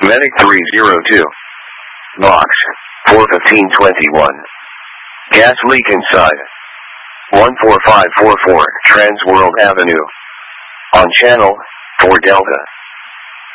Medic 302. Box 41521. Gas leak inside. 14544 Trans World Avenue. On channel 4 Delta.